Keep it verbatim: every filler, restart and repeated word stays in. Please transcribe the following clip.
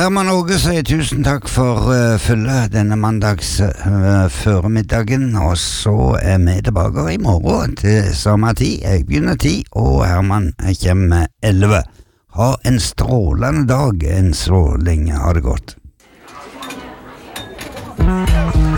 Herman Åge sier tusen takk for uh, følge denne mandags uh, føremiddagen, og så er vi tilbake i morgen til samme tid. Jeg begynner ti, og Herman kommer med elleve. Ha en strålende dag, en så lenge. Ha det godt.